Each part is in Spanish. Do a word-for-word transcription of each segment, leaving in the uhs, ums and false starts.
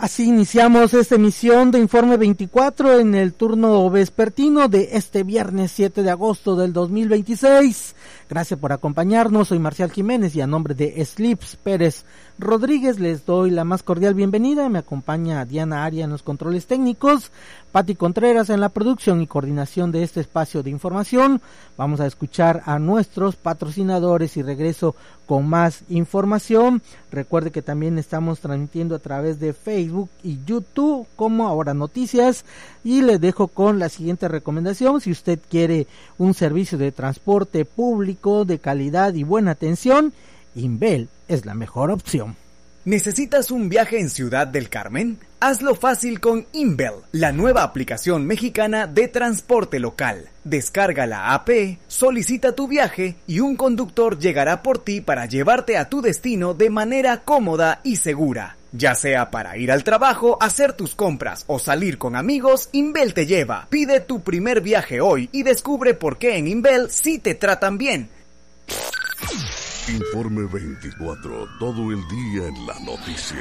Así iniciamos esta emisión de Informe veinticuatro en el turno vespertino de este viernes siete de agosto del dos mil veintiséis. Gracias por acompañarnos, soy Marcial Jiménez y a nombre de Slips Pérez Rodríguez les doy la más cordial bienvenida. Me acompaña Diana Aria en los controles técnicos, Pati Contreras en la producción y coordinación de este espacio de información. Vamos a escuchar a nuestros patrocinadores y regreso con más información. Recuerde que también estamos transmitiendo a través de Facebook y YouTube como Ahora Noticias, y le dejo con la siguiente recomendación. Si usted quiere un servicio de transporte público de calidad y buena atención, Invel es la mejor opción. ¿Necesitas un viaje en Ciudad del Carmen? Hazlo fácil con Invel, la nueva aplicación mexicana de transporte local. Descarga la app, solicita tu viaje y un conductor llegará por ti para llevarte a tu destino de manera cómoda y segura. Ya sea para ir al trabajo, hacer tus compras o salir con amigos, Invel te lleva. Pide tu primer viaje hoy y descubre por qué en Invel sí te tratan bien. Informe veinticuatro, todo el día en la noticia.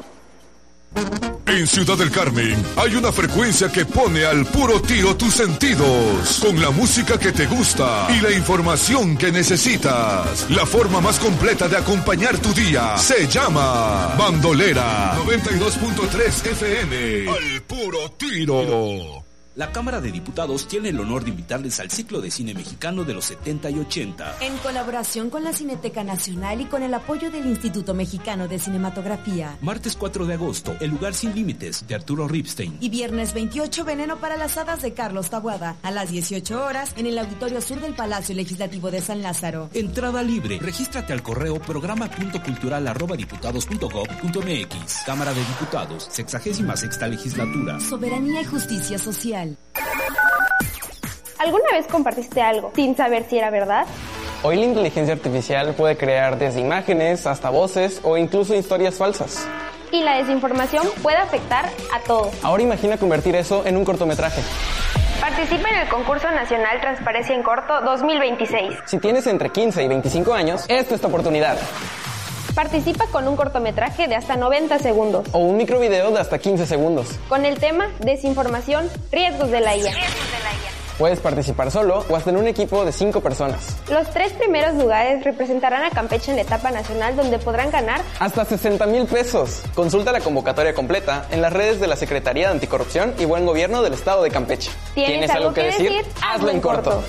En Ciudad del Carmen hay una frecuencia que pone al puro tiro tus sentidos, con la música que te gusta y la información que necesitas. La forma más completa de acompañar tu día se llama Bandolera noventa y dos punto tres F M. Al puro tiro. La Cámara de Diputados tiene el honor de invitarles al ciclo de cine mexicano de los setenta y ochenta. En colaboración con la Cineteca Nacional y con el apoyo del Instituto Mexicano de Cinematografía. Martes cuatro de agosto, El lugar sin límites, de Arturo Ripstein. Y viernes veintiocho, Veneno para las hadas, de Carlos Taboada, a las dieciocho horas, en el Auditorio Sur del Palacio Legislativo de San Lázaro. Entrada libre. Regístrate al correo programa punto cultural arroba diputados punto gob punto mx. Cámara de Diputados, sexagésima sexta legislatura. Soberanía y justicia social. ¿Alguna vez compartiste algo sin saber si era verdad? Hoy la inteligencia artificial puede crear desde imágenes hasta voces o incluso historias falsas. Y la desinformación puede afectar a todos. Ahora imagina convertir eso en un cortometraje. Participa en el concurso nacional Transparencia en Corto dos mil veintiséis. Si tienes entre quince y veinticinco años, esta es tu oportunidad. Participa con un cortometraje de hasta noventa segundos. O un microvideo de hasta quince segundos. Con el tema Desinformación, riesgos de la I A. Riesgos de la I A. Puedes participar solo o hasta en un equipo de cinco personas. Los tres primeros lugares representarán a Campeche en la etapa nacional, donde podrán ganar hasta sesenta mil pesos. Consulta la convocatoria completa en las redes de la Secretaría de Anticorrupción y Buen Gobierno del Estado de Campeche. ¿Tienes, ¿Tienes algo, algo que decir? decir? Hazlo en corto. corto.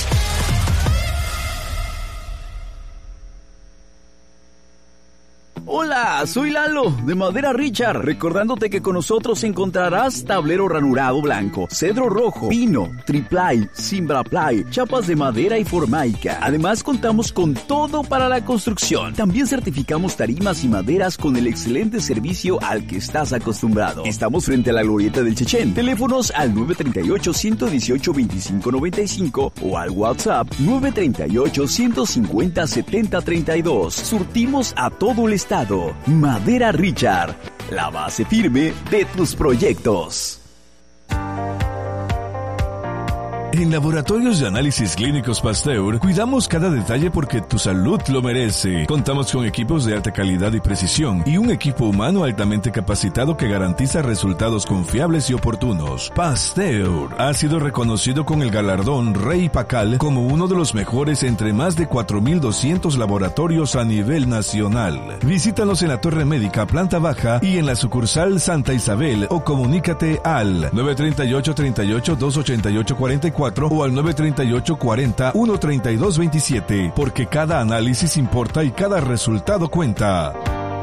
Hola, soy Lalo, de Madera Richard, recordándote que con nosotros encontrarás tablero ranurado blanco, cedro rojo, pino, triplay, cimbraplay, chapas de madera y formaica. Además, contamos con todo para la construcción. También certificamos tarimas y maderas con el excelente servicio al que estás acostumbrado. Estamos frente a la Glorieta del Chechén. Teléfonos al nueve tres ocho, uno uno ocho, dos cinco nueve cinco o al WhatsApp nueve tres ocho, uno cinco cero, siete cero tres dos. Surtimos a todo el estado. Madera Richard, la base firme de tus proyectos. En Laboratorios de Análisis Clínicos Pasteur, cuidamos cada detalle porque tu salud lo merece. Contamos con equipos de alta calidad y precisión y un equipo humano altamente capacitado que garantiza resultados confiables y oportunos. Pasteur ha sido reconocido con el galardón Rey Pacal como uno de los mejores entre más de cuatro mil doscientos laboratorios a nivel nacional. Visítanos en la Torre Médica, planta baja, y en la sucursal Santa Isabel, o comunícate al nueve tres ocho, tres ocho, dos ocho ocho, cuatro cuatro o al nueve tres ocho, cuarenta, uno treinta y dos veintisiete, porque cada análisis importa y cada resultado cuenta.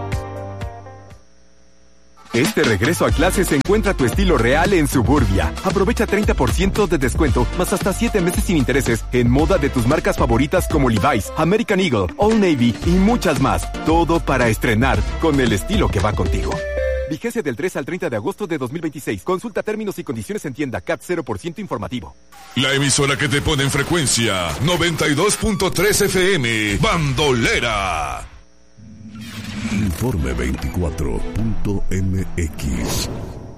Este regreso a clases encuentra tu estilo real en Suburbia. Aprovecha treinta por ciento de descuento, más hasta siete meses sin intereses, en moda de tus marcas favoritas como Levi's, American Eagle, Old Navy y muchas más. Todo para estrenar con el estilo que va contigo. Vigencia del tres al treinta de agosto de dos mil veintiséis. Consulta términos y condiciones en tienda. C A T cero por ciento informativo. La emisora que te pone en frecuencia noventa y dos punto tres F M. Bandolera. Informe veinticuatro punto M X.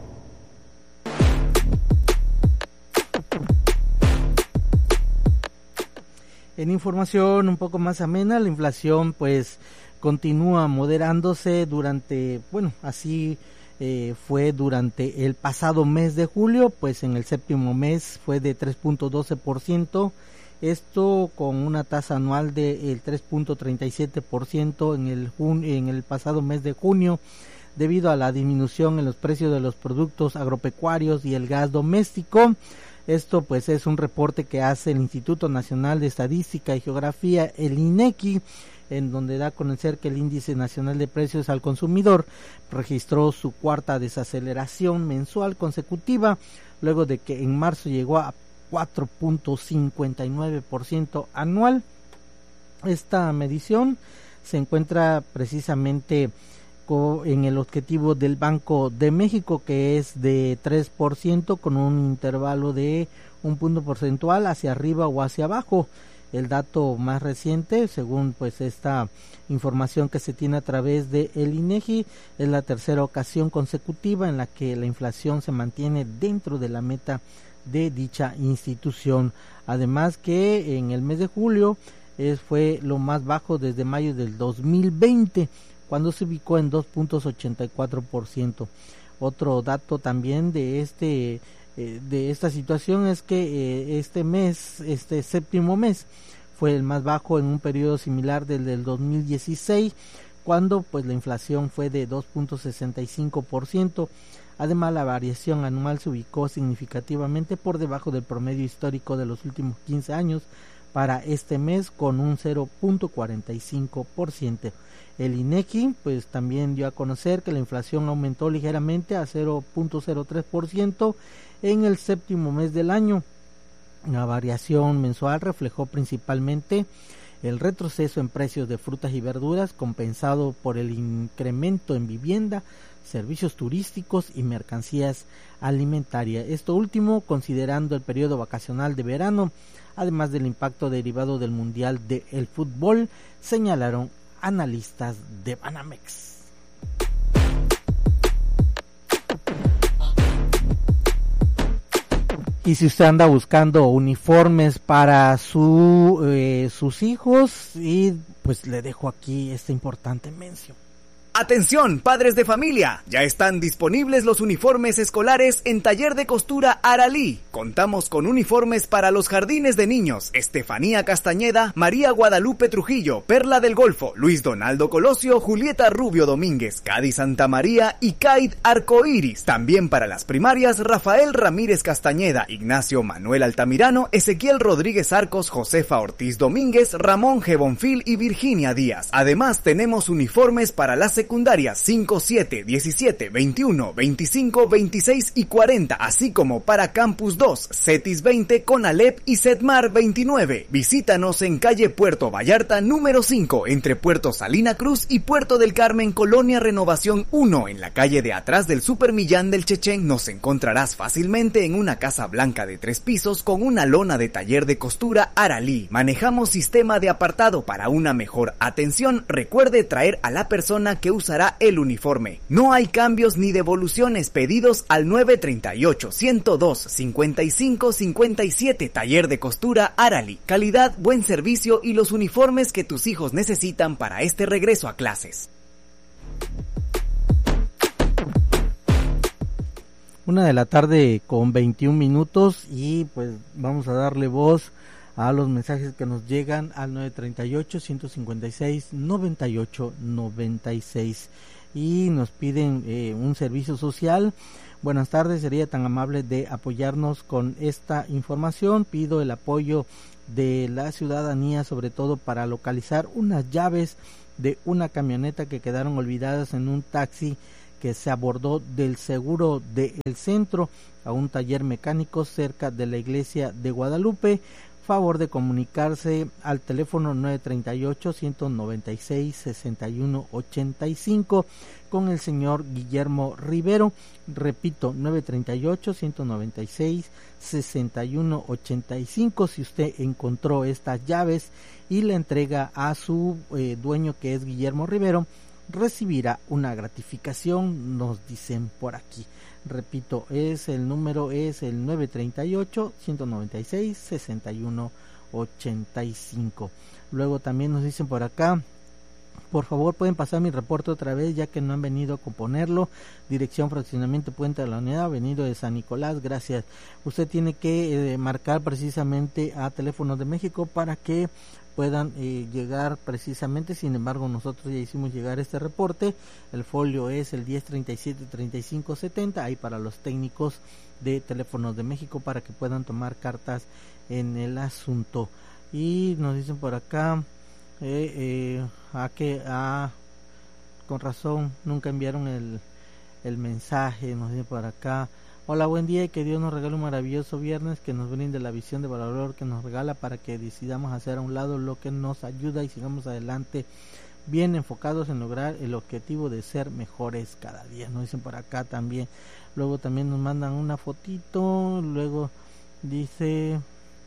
En información un poco más amena, la inflación pues continúa moderándose durante, bueno, así eh, fue durante el pasado mes de julio, pues en el séptimo mes fue de tres punto doce por ciento, esto con una tasa anual del tres punto treinta y siete por ciento en el jun- en el pasado mes de junio, debido a la disminución en los precios de los productos agropecuarios y el gas doméstico. Esto pues es un reporte que hace el Instituto Nacional de Estadística y Geografía, el INEGI, en donde da a conocer que el Índice Nacional de Precios al Consumidor registró su cuarta desaceleración mensual consecutiva, luego de que en marzo llegó a cuatro punto cincuenta y nueve por ciento anual. Esta medición se encuentra precisamente en el objetivo del Banco de México, que es de tres por ciento, con un intervalo de un punto porcentual hacia arriba o hacia abajo. El dato más reciente, según pues esta información que se tiene a través de el INEGI, es la tercera ocasión consecutiva en la que la inflación se mantiene dentro de la meta de dicha institución. Además que en el mes de julio eh, fue lo más bajo desde mayo del dos mil veinte, cuando se ubicó en dos punto ochenta y cuatro por ciento. Otro dato también de este eh, de esta situación es que eh, este mes, este séptimo mes, fue el más bajo en un periodo similar del del dos mil dieciséis, cuando pues la inflación fue de dos punto sesenta y cinco por ciento. Además, la variación anual se ubicó significativamente por debajo del promedio histórico de los últimos quince años para este mes, con un cero punto cuarenta y cinco por ciento. El INEGI pues también dio a conocer que la inflación aumentó ligeramente a cero punto cero tres por ciento en el séptimo mes del año. La variación mensual reflejó principalmente el retroceso en precios de frutas y verduras, compensado por el incremento en vivienda, servicios turísticos y mercancías alimentarias. Esto último considerando el periodo vacacional de verano, además del impacto derivado del Mundial de el Fútbol, señalaron analistas de Banamex. Y si usted anda buscando uniformes para su eh, sus hijos, y pues le dejo aquí esta importante mención. Atención, padres de familia, ya están disponibles los uniformes escolares en Taller de Costura Aralí. Contamos con uniformes para los jardines de niños Estefanía Castañeda, María Guadalupe Trujillo, Perla del Golfo, Luis Donaldo Colosio, Julieta Rubio Domínguez, Cádiz Santa María y Caid Arcoiris. También para las primarias Rafael Ramírez Castañeda, Ignacio Manuel Altamirano, Ezequiel Rodríguez Arcos, Josefa Ortiz Domínguez, Ramón G. Bonfil y Virginia Díaz. Además tenemos uniformes para las secundarias cinco, siete, diecisiete, veintiuno, veinticinco, veintiséis y cuarenta, así como para Campus dos, CETIS veinte, CONALEP y CETMAR veintinueve. Visítanos en calle Puerto Vallarta número cinco, entre Puerto Salina Cruz y Puerto del Carmen, Colonia Renovación uno, en la calle de atrás del Supermillán del Chechén. Nos encontrarás fácilmente en una casa blanca de tres pisos con una lona de Taller de Costura Aralí. Manejamos sistema de apartado para una mejor atención. Recuerde traer a la persona que usará el uniforme. No hay cambios ni devoluciones. Pedidos al nueve treinta y ocho, ciento dos, cincuenta y cinco, cincuenta y siete. Taller de Costura Aralí. Calidad, buen servicio y los uniformes que tus hijos necesitan para este regreso a clases. Una de la tarde con veintiún minutos, y pues vamos a darle voz a los mensajes que nos llegan al nueve treinta y ocho, ciento cincuenta y seis, noventa y ocho noventa y seis, y nos piden eh, un servicio social. Buenas tardes, sería tan amable de apoyarnos con esta información. Pido el apoyo de la ciudadanía, sobre todo para localizar unas llaves de una camioneta que quedaron olvidadas en un taxi que se abordó del seguro del centro a un taller mecánico cerca de la iglesia de Guadalupe. Favor de comunicarse al teléfono nueve treinta y ocho, ciento noventa y seis, sesenta y uno ochenta y cinco con el señor Guillermo Rivero. Repito, nueve treinta y ocho, ciento noventa y seis, sesenta y uno ochenta y cinco. Si usted encontró estas llaves y la entrega a su eh, dueño, que es Guillermo Rivero, recibirá una gratificación, nos dicen por aquí. Repito, es el número es el nueve treinta y ocho, ciento noventa y seis, sesenta y uno ochenta y cinco. Luego también nos dicen por acá, Por favor, pueden pasar mi reporte otra vez, ya que no han venido a componerlo. Dirección Fraccionamiento Puente de la Unidad, Avenida de San Nicolás, gracias. Usted tiene que eh, marcar precisamente a Teléfonos de México para que puedan eh, llegar precisamente. Sin embargo, nosotros ya hicimos llegar este reporte. El folio es el diez treinta y siete treinta y cinco setenta, ahí para los técnicos de Teléfonos de México para que puedan tomar cartas en el asunto. Y nos dicen por acá... Eh, eh, a que a con razón nunca enviaron el, el mensaje, nos dice por acá. Hola, buen día y que Dios nos regale un maravilloso viernes, que nos brinde la visión de valor que nos regala para que decidamos hacer a un lado lo que nos ayuda y sigamos adelante bien enfocados en lograr el objetivo de ser mejores cada día, nos dicen por acá también. Luego también nos mandan una fotito, luego dice...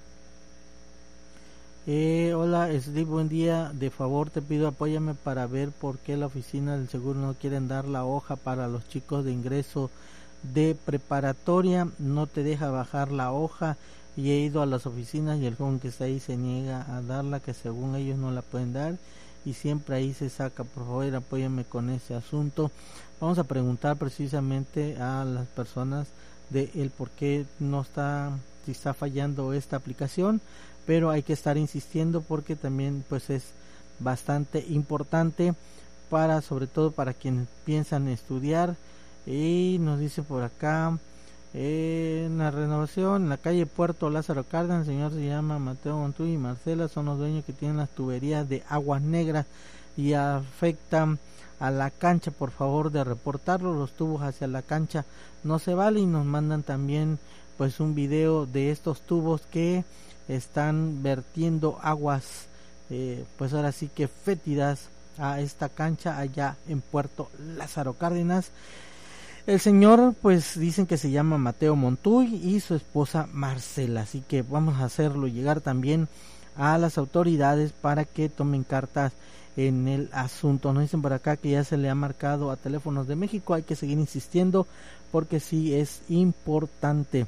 Eh, hola Steve, buen día, de favor te pido apóyame para ver por qué la oficina del seguro no quieren dar la hoja para los chicos de ingreso de preparatoria, no te deja bajar la hoja y he ido a las oficinas y el joven que está ahí se niega a darla, que según ellos no la pueden dar y siempre ahí se saca. Por favor apóyame con ese asunto. Vamos a preguntar precisamente a las personas de el por qué no está, si está fallando esta aplicación, pero hay que estar insistiendo porque también pues es bastante importante para, sobre todo para quienes piensan estudiar. Y nos dice por acá, eh, en la renovación en la calle Puerto Lázaro Cárdenas, el señor se llama Mateo Montuy y Marcela, son los dueños que tienen las tuberías de aguas negras y afectan a la cancha. Por favor de reportarlo, los tubos hacia la cancha no se vale. Y nos mandan también pues un video de estos tubos que están vertiendo aguas eh, pues ahora sí que fétidas a esta cancha allá en Puerto Lázaro Cárdenas. El señor pues dicen que se llama Mateo Montuy y su esposa Marcela, así que vamos a hacerlo llegar también a las autoridades para que tomen cartas en el asunto. Nos dicen por acá que ya se le ha marcado a Teléfonos de México, hay que seguir insistiendo porque sí es importante.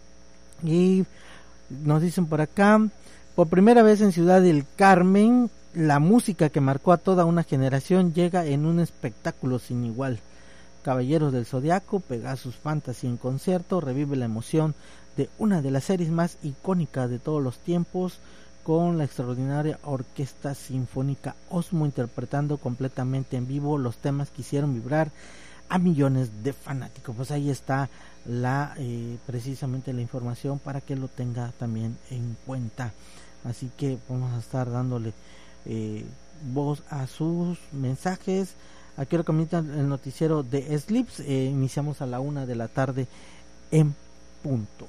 Y nos dicen por acá, por primera vez en Ciudad del Carmen, la música que marcó a toda una generación llega en un espectáculo sin igual. Caballeros del Zodiaco, Pegasus Fantasy en concierto, revive la emoción de una de las series más icónicas de todos los tiempos, con la extraordinaria Orquesta Sinfónica Osmo interpretando completamente en vivo los temas que hicieron vibrar a millones de fanáticos. Pues ahí está la eh, precisamente la información para que lo tenga también en cuenta. Así que vamos a estar dándole eh, voz a sus mensajes. Aquí lo comienza el noticiero de Slips. Eh, iniciamos a la una de la tarde en punto.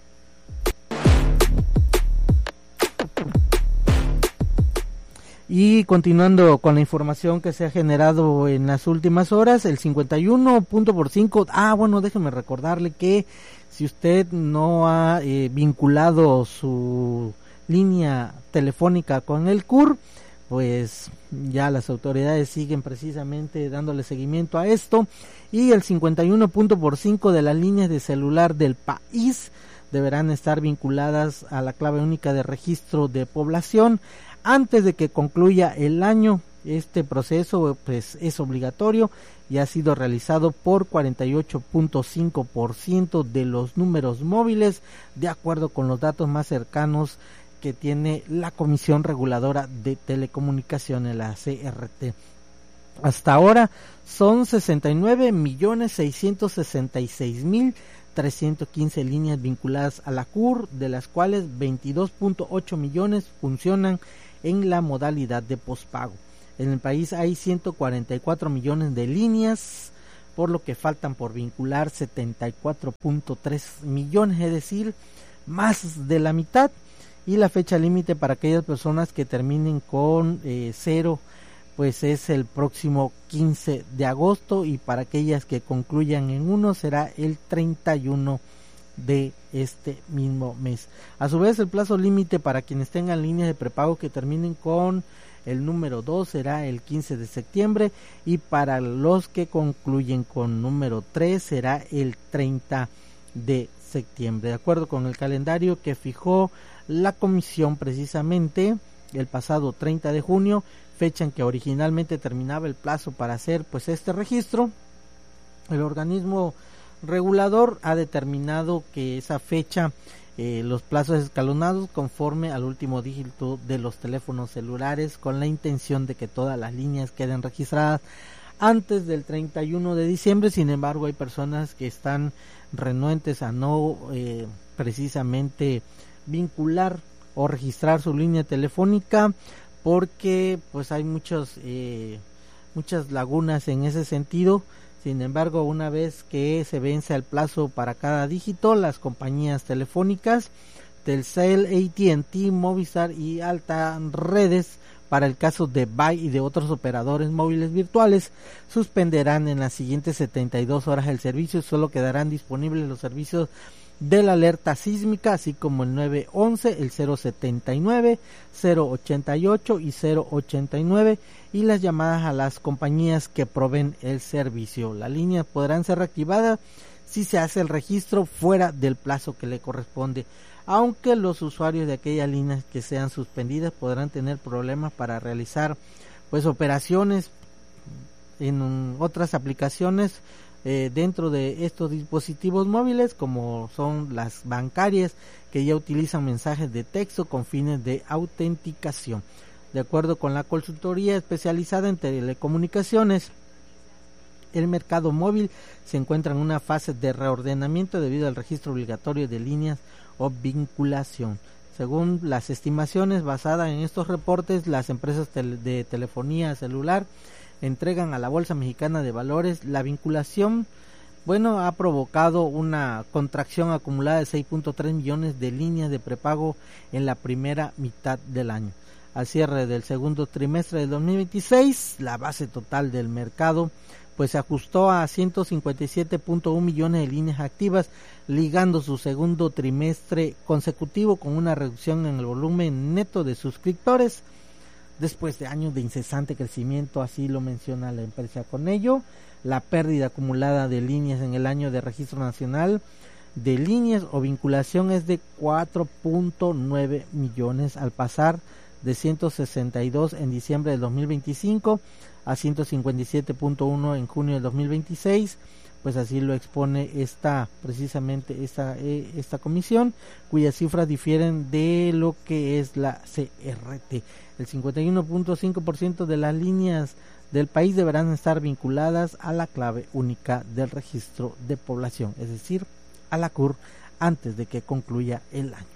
Y continuando con la información que se ha generado en las últimas horas, el cincuenta y uno punto por cinco, ah bueno, déjeme recordarle que si usted no ha eh, vinculado su línea telefónica con el C U R, pues ya las autoridades siguen precisamente dándole seguimiento a esto, y el cincuenta y uno punto por ciento de las líneas de celular del país deberán estar vinculadas a la clave única de registro de población antes de que concluya el año. Este proceso pues es obligatorio y ha sido realizado por cuarenta y ocho punto cinco por ciento de los números móviles, de acuerdo con los datos más cercanos que tiene la Comisión Reguladora de Telecomunicaciones, la C R T. Hasta ahora son sesenta y nueve millones seiscientos sesenta y seis mil trescientas quince líneas vinculadas a la C U R, de las cuales veintidós punto ocho millones funcionan en la modalidad de pospago. En el país hay ciento cuarenta y cuatro millones de líneas, por lo que faltan por vincular setenta y cuatro punto tres millones, es decir, más de la mitad. Y la fecha límite para aquellas personas que terminen con eh, cero, pues es el próximo quince de agosto, y para aquellas que concluyan en uno será el treinta y uno de este mismo mes. A su vez, el plazo límite para quienes tengan líneas de prepago que terminen con el número dos será el quince de septiembre, y para los que concluyen con número tres será el treinta de septiembre, de acuerdo con el calendario que fijó la comisión precisamente el pasado treinta de junio. fecha en que originalmente terminaba el plazo para hacer pues este registro, el organismo regulador ha determinado que esa fecha, eh, los plazos escalonados conforme al último dígito de los teléfonos celulares, con la intención de que todas las líneas queden registradas antes del treinta y uno de diciembre. Sin embargo, hay personas que están renuentes a no eh, precisamente vincular o registrar su línea telefónica, porque pues hay muchos eh, muchas lagunas en ese sentido. Sin embargo, una vez que se vence el plazo para cada dígito, las compañías telefónicas Telcel, A T and T, Movistar y Alta Redes, para el caso de Bye y de otros operadores móviles virtuales, suspenderán en las siguientes setenta y dos horas el servicio y solo quedarán disponibles los servicios de la alerta sísmica, así como el nueve once, el cero setenta y nueve, cero ochenta y ocho y cero ochenta y nueve, y las llamadas a las compañías que proveen el servicio. Las líneas podrán ser reactivadas si se hace el registro fuera del plazo que le corresponde, aunque los usuarios de aquellas líneas que sean suspendidas podrán tener problemas para realizar pues operaciones en otras aplicaciones eh, dentro de estos dispositivos móviles, como son las bancarias, que ya utilizan mensajes de texto con fines de autenticación. De acuerdo con la consultoría especializada en telecomunicaciones, el mercado móvil se encuentra en una fase de reordenamiento debido al registro obligatorio de líneas o vinculación. Según las estimaciones basadas en estos reportes, las empresas tele- de telefonía celular entregan a la Bolsa Mexicana de Valores la vinculación. Bueno, ha provocado una contracción acumulada de seis punto tres millones de líneas de prepago en la primera mitad del año. Al cierre del segundo trimestre del dos mil veintiséis, la base total del mercado pues se ajustó a ciento cincuenta y siete punto uno millones de líneas activas, ligando su segundo trimestre consecutivo con una reducción en el volumen neto de suscriptores después de años de incesante crecimiento, así lo menciona la empresa. Con ello, la pérdida acumulada de líneas en el año de registro nacional de líneas o vinculación es de cuatro punto nueve millones, al pasar de ciento sesenta y dos en diciembre del dos mil veinticinco a ciento cincuenta y siete punto uno en junio del dos mil veintiséis, pues así lo expone esta precisamente esta eh, esta comisión, cuyas cifras difieren de lo que es la C R T. El cincuenta y uno punto cinco por ciento de las líneas del país deberán estar vinculadas a la clave única del registro de población, es decir, a la C U R, antes de que concluya el año.